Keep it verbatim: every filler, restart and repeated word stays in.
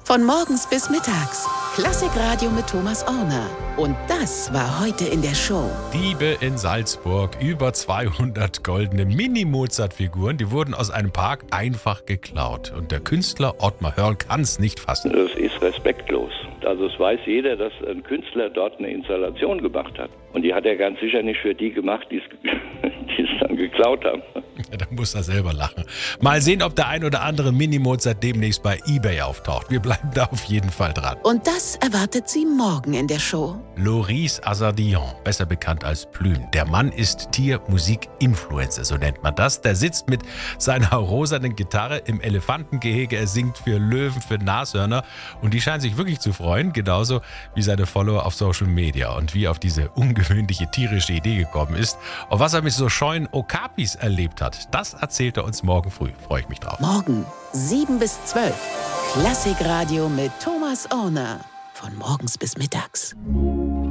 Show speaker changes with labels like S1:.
S1: Von morgens bis mittags. Klassikradio mit Thomas Orner. Und das war heute in der Show.
S2: Diebe in Salzburg. Über zweihundert goldene Mini-Mozart-Figuren. Die wurden aus einem Park einfach geklaut. Und der Künstler Ottmar Hörl kann es nicht fassen.
S3: Das ist respektlos. Also es weiß jeder, dass ein Künstler dort eine Installation gemacht hat. Und die hat er ganz sicher nicht für die gemacht, die es dann geklaut haben.
S2: Ja, da muss er selber lachen. Mal sehen, ob der ein oder andere Mini-Mozart demnächst bei eBay auftaucht. Wir bleiben da auf jeden Fall dran.
S1: Und das erwartet Sie morgen in der Show.
S2: Loris Azardian, besser bekannt als Plüm. Der Mann ist Tiermusik-Influencer, so nennt man das. Der sitzt mit seiner rosanen Gitarre im Elefantengehege. Er singt für Löwen, für Nashörner. Und die scheinen sich wirklich zu freuen, genauso wie seine Follower auf Social Media. Und wie er auf diese ungewöhnliche tierische Idee gekommen ist. Und was er mit so scheuen Okapis erlebt hat, das erzählt er uns morgen früh. Freue ich mich drauf.
S1: Morgen sieben bis zwölf. Klassikradio mit Thomas Orner. Von morgens bis mittags.